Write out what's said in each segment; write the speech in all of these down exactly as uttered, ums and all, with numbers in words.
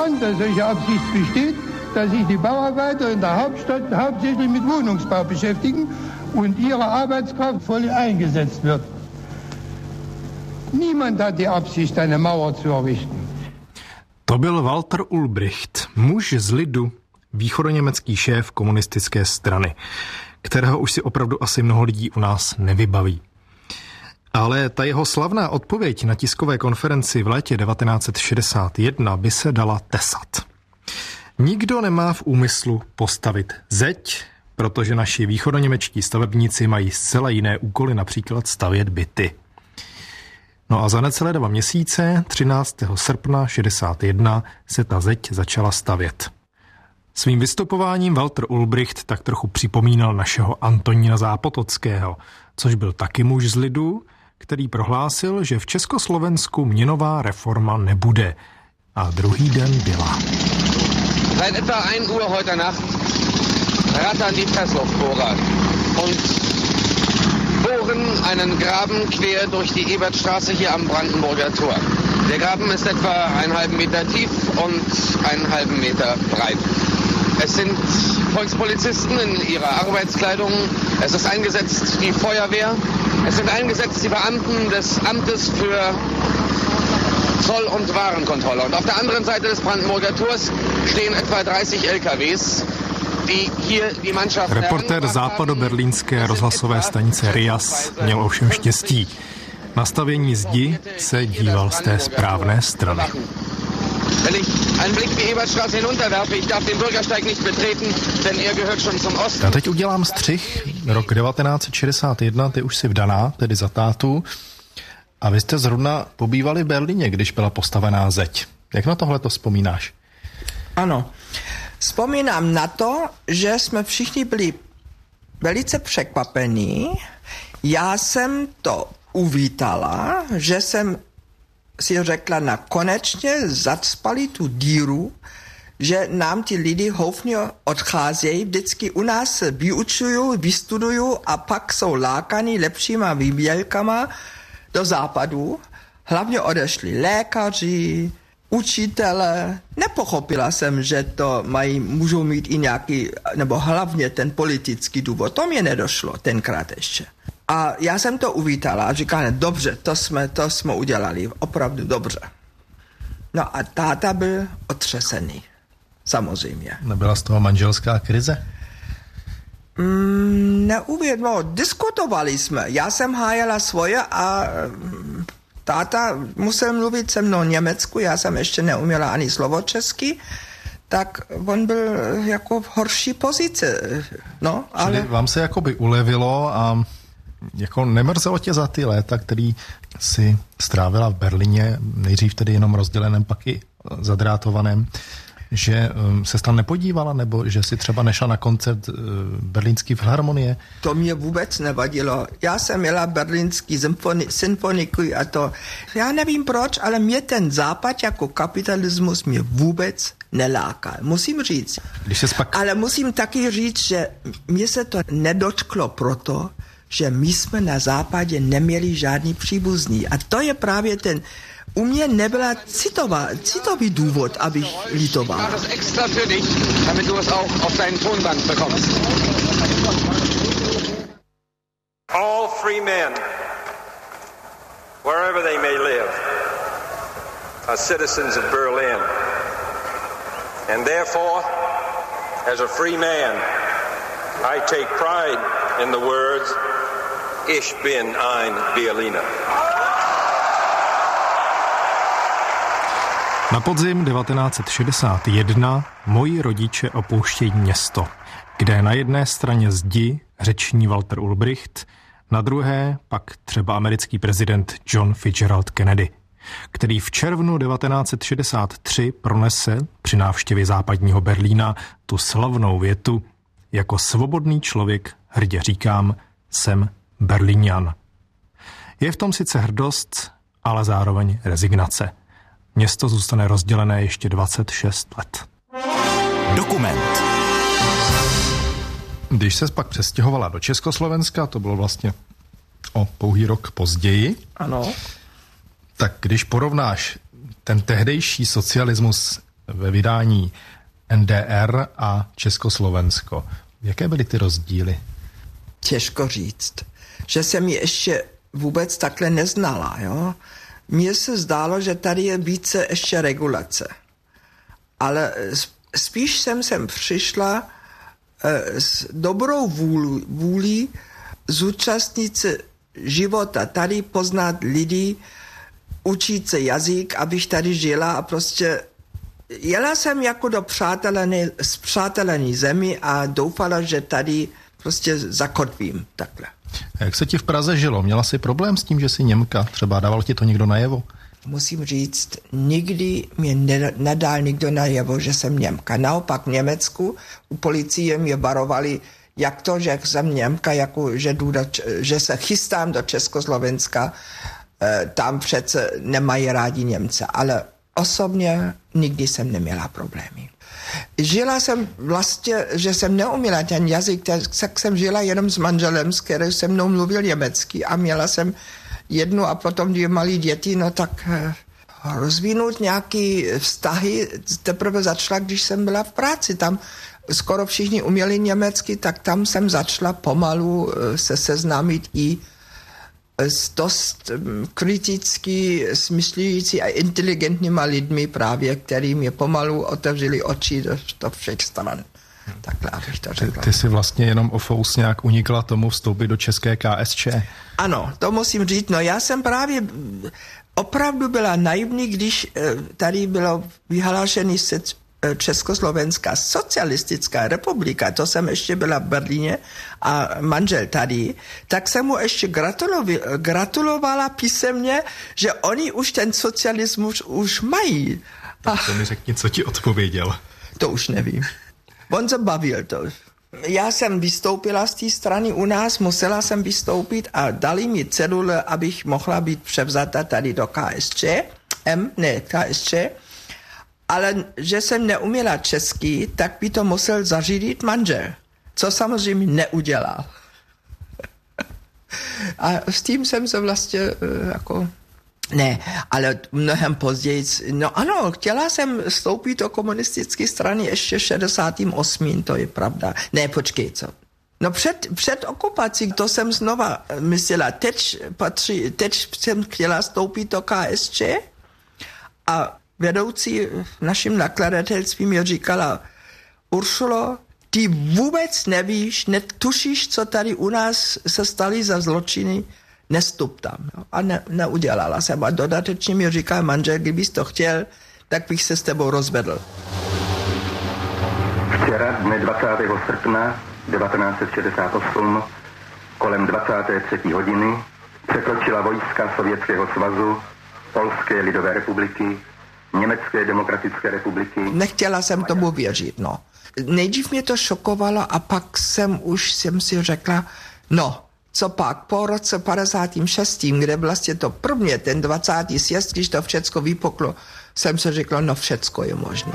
an, dass solche Absicht besteht, dass sich die Bauarbeiter in der Hauptstadt hauptsächlich mit Wohnungsbau beschäftigen und ihre Arbeitskraft voll eingesetzt wird. Niemand hat die Absicht, eine Mauer zu errichten. To byl Walter Ulbricht, muž z lidu, východoněmecký šéf komunistické strany, kterého už si opravdu asi mnoho lidí u nás nevybaví. Ale ta jeho slavná odpověď na tiskové konferenci v létě devatenáct set šedesát jedna by se dala tesat. Nikdo nemá v úmyslu postavit zeď, protože naši východoněmečtí stavebníci mají zcela jiné úkoly, například stavět byty. No a za necelé dva měsíce, třináctého srpna šedesát jedna, se ta zeď začala stavět. Svým vystupováním Walter Ulbricht tak trochu připomínal našeho Antonína Zápotockého, což byl taky muž z lidu, který prohlásil, že v Československu měnová reforma nebude. A druhý den byla. Seit etwa ein Uhr heute Nacht rattern die Pressluftbohrer und bohren einen Graben quer durch die Ebertstraße hier am Brandenburger Tor. Der Graben ist etwa einen halben Meter tief und einen halben Meter breit. Es sind Volkspolizisten in ihrer Arbeitskleidung, es ist eingesetzt die Feuerwehr, es sind eingesetzt die Beamten des Amtes für Zoll- und Warenkontrolle. Und auf der anderen Seite des Brandenburger Tors stehen etwa dreißig L K Ws, die hier die Mannschaft... Reportér západoberlínské rozhlasové stanice R I A S měl ovšem štěstí. Na stavění zdi se díval z té správné strany. Wenn ich einen Blick die Ebertstraße hinunterwerfe, ich darf den Bürgersteig nicht betreten, denn er gehört schon zum Osten. Já teď udělám střih. Rok devatenáct set šedesát jedna, ty už si vdaná, tedy za tátu. A vy jste zrovna pobývali v Berlíně, když byla postavená zeď. Jak na tohle to vzpomínáš? Ano. Vzpomínám na to, že jsme všichni byli velice překvapení. Já jsem to uvítala, že jsem si řekla, na konečně zacpali tu díru, že nám ti lidi houfně odcházejí, vždycky u nás vyučují, vystudují a pak jsou lákaní lepšíma výběrkama do západu. Hlavně odešli lékaři, učitele. Nepochopila jsem, že to mají, můžou mít i nějaký, nebo hlavně ten politický důvod. To mě nedošlo tenkrát ještě. A já jsem to uvítala a říkala, dobře, to jsme, to jsme udělali, opravdu dobře. No a táta byl otřesený, samozřejmě. Nebyla z toho manželská krize? Mm, neuvědomil, diskutovali jsme. Já jsem hájela svoje a táta musel mluvit se mnou německu, já jsem ještě neuměla ani slovo česky, tak on byl jako v horší pozici. No, ale... Čili vám se jakoby ulevilo a jako nemrzelo tě za ty léta, který si strávila v Berlíně, nejdřív tedy jenom rozděleném, pak i zadrátovaném, že se tam nepodívala, nebo že si třeba nešla na koncert Berlínské filharmonie? To mě vůbec nevadilo. Já jsem měla berlínský symfoni- symfoniku a to, já nevím proč, ale mě ten západ jako kapitalismus mě vůbec nelákal. Musím říct. Když se spak... Ale musím taky říct, že mě se to nedotklo proto, že my jsme na západě neměli žádný příbuzný. A to je právě ten, u mě nebyla citová, citový důvod, abych litoval. Ich mache es extra für dich, damit du es auch auf deinen Tonband bekommst. All free men, wherever they may live, are citizens of Berlin. And therefore, as a free man, I take pride in the words, Ich bin ein Berliner. Na podzim devatenáct set šedesát jedna moji rodiče opouštějí město, kde na jedné straně zdi řeční Walter Ulbricht, na druhé pak třeba americký prezident John Fitzgerald Kennedy, který v červnu devatenáct set šedesát tři pronese při návštěvě západního Berlína tu slavnou větu: jako svobodný člověk hrdě říkám, jsem Berlíňan. Je v tom sice hrdost, ale zároveň rezignace. Město zůstane rozdělené ještě dvacet šest let. Dokument. Když se pak přestěhovala do Československa, to bylo vlastně o pouhý rok později. Ano. Tak když porovnáš ten tehdejší socialismus ve vydání N D R a Československo. Jaké byly ty rozdíly? Těžko říct, že jsem ji ještě vůbec takhle neznala. Jo? Mně se zdálo, že tady je více ještě regulace. Ale spíš jsem sem přišla eh, s dobrou vůli, vůli zúčastnit se života, tady poznat lidi, učit se jazyk, abych tady žila a prostě jela jsem jako do přátelené, zpřátelené zemi a doufala, že tady prostě zakotvím takhle. A jak se ti v Praze žilo? Měla jsi problém s tím, že jsi Němka? Třeba dával ti to někdo najevo? Musím říct, nikdy mě nedal nikdo najevo, že jsem Němka. Naopak v Německu u policie mě varovali, jak to, že jsem Němka, jako, že, jdu do, že se chystám do Československa, e, tam přece nemají rádi Němce, ale osobně nikdy jsem neměla problémy. Žila jsem vlastně, že jsem neuměla ten jazyk, tak jsem žila jenom s manželem, s kterým se mnou mluvil německy a měla jsem jednu a potom dvě malé děti, no tak rozvinout nějaký vztahy teprve začala, když jsem byla v práci. Tam skoro všichni uměli německy, tak tam jsem začala pomalu se seznámit i s dost kriticky smyslující a inteligentníma lidmi právě, který mě pomalu otevřeli oči do, do všech stran. Takhle, abych to řekla. Ty, ty jsi vlastně jenom o fous nějak unikla tomu vstoupit do české K S Č. Ano, to musím říct. No já jsem právě opravdu byla naivní, když tady bylo vyhlášený Československá socialistická republika, to jsem ještě byla v Berlíně a manžel tady, tak jsem mu ještě gratulovala písemně, že oni už ten socialismus už mají. Tak to mi řekni, co ti odpověděl. To už nevím. On se bavil to. Já jsem vystoupila z té strany u nás, musela jsem vystoupit a dali mi cedule, abych mohla být převzata tady do K S Č, M, ne, K S Č, ale že jsem neuměla česky, tak by to musel zařídit manžel, co samozřejmě neudělal. A s tím jsem se vlastně jako... Ne, ale mnohem později, no ano, chtěla jsem vstoupit do komunistické strany ještě v šedesátém osmém, to je pravda. Ne, počkej, co? No před, před okupací, to jsem znova myslela, teď, patří, teď jsem chtěla vstoupit do K S Č a vedoucí naším nakladatelstvím mi říkala, Uršulo, ty vůbec nevíš, netušíš, co tady u nás se staly za zločiny, nestup tam. Jo. A ne, neudělala jsem. A dodatečně mi říkal manžel, kdybys to chtěl, tak bych se s tebou rozvedl. Včera, dne dvacátého srpna devatenáct set šedesát osm, kolem dvacáté třetí hodiny, překročila vojska Sovětského svazu, Polské lidové republiky, Německé demokratické republiky. Nechtěla jsem tomu věřit, no. Nejdřív mě to šokovalo a pak jsem už jsem si řekla, no, co pak, po roce padesátém šestém, kde vlastně to prvně, ten dvacátý sjezd, když to všecko vypuklo, jsem si řekla, no všecko je možné.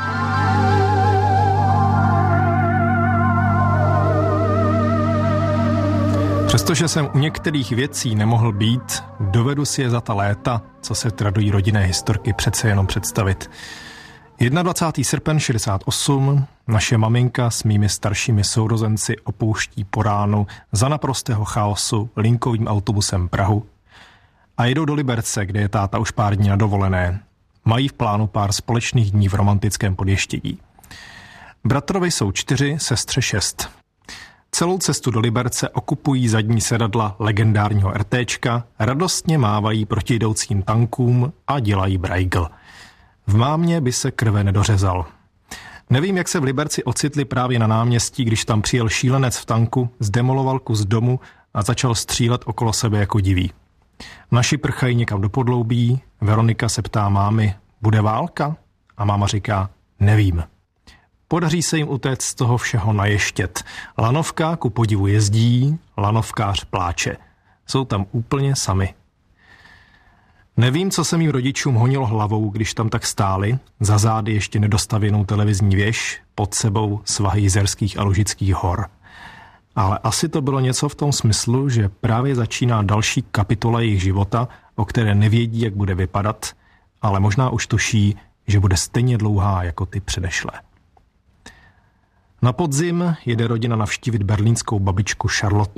Přestože jsem u některých věcí nemohl být, dovedu si je za ta léta, co se tradují rodinné historky, přece jenom představit. dvacátého prvního srpen šedesát osm naše maminka s mými staršími sourozenci opouští po ránu za naprostého chaosu linkovým autobusem Prahu a jedou do Liberce, kde je táta už pár dní na dovolené. Mají v plánu pár společných dní v romantickém Podještědí. Bratrovi jsou čtyři, sestře šest. Celou cestu do Liberce okupují zadní sedadla legendárního RTčka, radostně mávají protijdoucím tankům a dělají brajgl. V mámě by se krve nedořezal. Nevím, jak se v Liberci ocitli právě na náměstí, když tam přijel šílenec v tanku, zdemoloval kus domu a začal střílet okolo sebe jako diví. Naši prchají někam do podloubí, Veronika se ptá mámy, bude válka? A máma říká, nevím. Podaří se jim utéct z toho všeho naještět. Lanovka ku podivu jezdí, lanovkář pláče. Jsou tam úplně sami. Nevím, co se mým rodičům honilo hlavou, když tam tak stáli, za zády ještě nedostavěnou televizní věž, pod sebou svahy Jizerských a Lužických hor. Ale asi to bylo něco v tom smyslu, že právě začíná další kapitola jejich života, o které nevědí, jak bude vypadat, ale možná už tuší, že bude stejně dlouhá jako ty předešlé. Na podzim jede rodina navštívit berlínskou babičku Charlotte.